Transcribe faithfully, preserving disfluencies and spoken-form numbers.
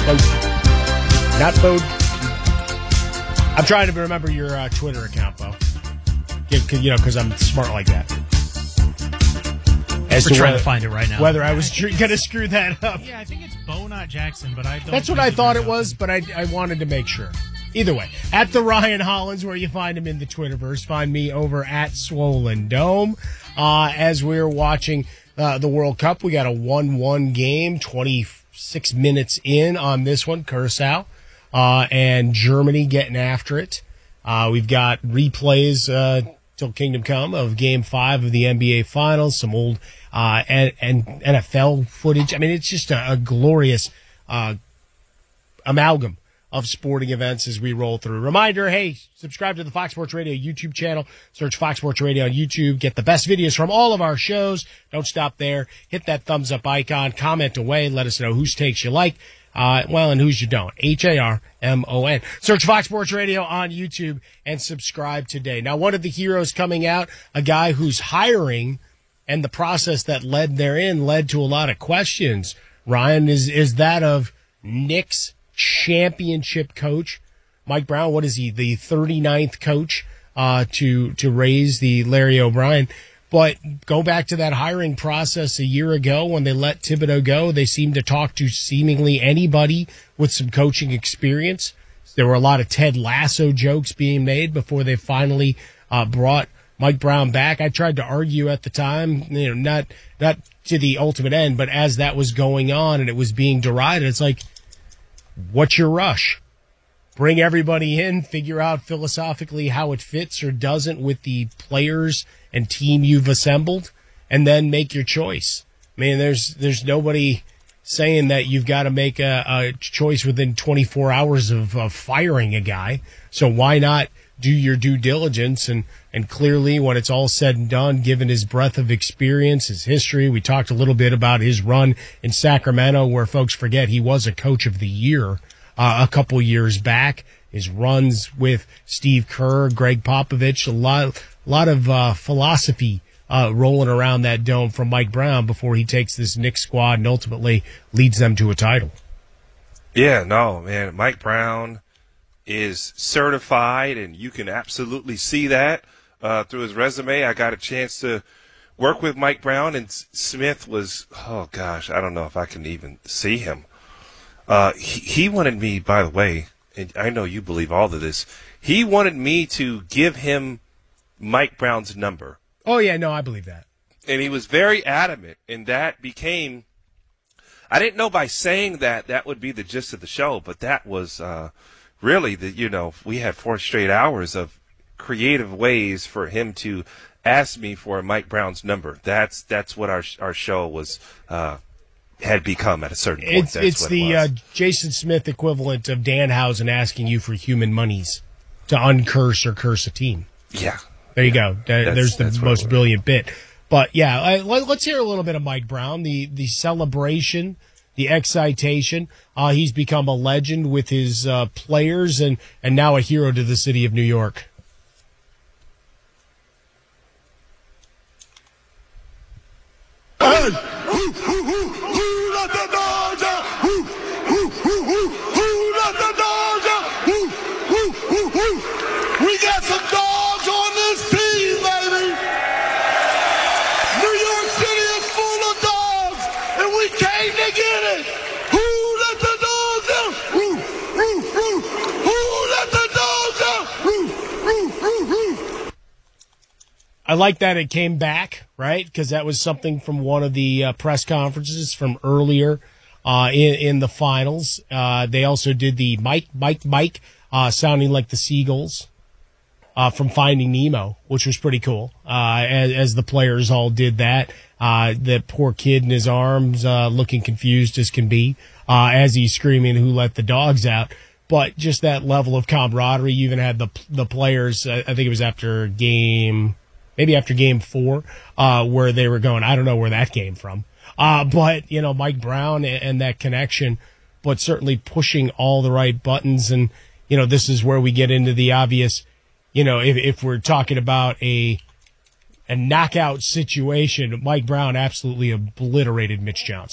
Not Bode. I'm trying to remember your uh, Twitter account, Bo. Yeah, you know, because I'm smart like that. As We're to trying whether, to find it right now. Whether I was tr- going to screw that up. Yeah, I think it's Bo, not Jackson, but I don't. That's what I thought it was, but I, I wanted to make sure. Either way, at the Ryan Hollins, where you find him in the Twitterverse. Find me over at Swollen Dome. Uh, as we're watching uh, the World Cup, we got a one one game, twenty-six minutes in on this one, Curacao, uh, and Germany getting after it. Uh, we've got replays uh, till Kingdom Come of Game Five of the N B A Finals, some old uh, and, and N F L footage. I mean, it's just a, a glorious uh, amalgam of sporting events as we roll through. Reminder, hey, subscribe to the Fox Sports Radio YouTube channel. Search Fox Sports Radio on YouTube. Get the best videos from all of our shows. Don't stop there. Hit that thumbs up icon. Comment away. Let us know whose takes you like. Uh, well, and whose you don't. H A R M O N. Search Fox Sports Radio on YouTube and subscribe today. Now, one of the heroes coming out, a guy who's hiring, and the process that led therein led to a lot of questions, Ryan, is, is that of Knicks championship coach Mike Brown. What is he, the thirty-ninth coach uh, to to raise the Larry O'Brien? But go back to that hiring process a year ago when they let Thibodeau go. They seemed to talk to seemingly anybody with some coaching experience. There were a lot of Ted Lasso jokes being made before they finally uh, brought Mike Brown back. I tried to argue at the time, you know, not not to the ultimate end, but as that was going on and it was being derided, it's like, what's your rush? Bring everybody in, figure out philosophically how it fits or doesn't with the players and team you've assembled, and then make your choice. I mean, there's there's nobody saying that you've got to make a, a choice within twenty-four hours of, of firing a guy. So why not do your due diligence? And, and clearly, when it's all said and done, given his breadth of experience, his history, we talked a little bit about his run in Sacramento, where folks forget he was a coach of the year uh, a couple years back. His runs with Steve Kerr, Greg Popovich, a lot, a lot of uh, philosophy uh, rolling around that dome from Mike Brown before he takes this Knicks squad and ultimately leads them to a title. Yeah, no, man, Mike Brown is certified, and you can absolutely see that uh, through his resume. I got a chance to work with Mike Brown, and Smith was, oh gosh, I don't know if I can even see him. Uh, he, he wanted me, by the way, and I know you believe all of this, he wanted me to give him Mike Brown's number. Oh, yeah, no, I believe that. And he was very adamant, and that became, I didn't know by saying that that would be the gist of the show, but that was uh, really, the you know, we had four straight hours of creative ways for him to ask me for Mike Brown's number. That's that's what our our show was uh, had become at a certain point. It's, that's it's what the it was. Uh, Jason Smith equivalent of Danhausen asking you for human monies to uncurse or curse a team. Yeah. There you go. That's, There's the that's most brilliant bit. But, yeah, I, let's hear a little bit of Mike Brown, the, the celebration, the excitation. Uh, he's become a legend with his uh, players and, and now a hero to the city of New York. Hey, who, who, who, who let the dogs out? Who, who, who, who, who let the dogs out? Who, who, who, who? We got some dogs on this team, baby. New York City is full of dogs, and we came to get it. Who let the dogs out? Who, who, who, who let the dogs out? Who, who, who, who? I like that it came back, right? Because that was something from one of the uh, press conferences from earlier uh, in, in the finals. Uh, they also did the Mike, Mike, Mike, uh, sounding like the Seagulls uh, from Finding Nemo, which was pretty cool, uh, as, as the players all did that. Uh, the poor kid in his arms uh, looking confused as can be uh, as he's screaming, who let the dogs out? But just that level of camaraderie. You even had the the players, uh, I think it was after game... maybe after game four, uh, where they were going, I don't know where that came from. Uh, but, you know, Mike Brown and, and that connection, but certainly pushing all the right buttons. And, you know, this is where we get into the obvious, you know, if, if we're talking about a, a knockout situation, Mike Brown absolutely obliterated Mitch Johnson.